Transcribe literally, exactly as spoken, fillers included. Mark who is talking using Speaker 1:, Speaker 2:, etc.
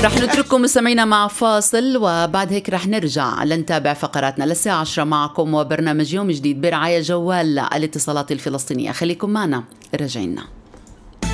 Speaker 1: رح نترككم مستمعينا مع فاصل، وبعد هيك رح نرجع لنتابع فقراتنا للساعة عشرة معكم وبرنامج يوم جديد برعاية جوال الاتصالات الفلسطينية. خليكم معنا، رجعينا.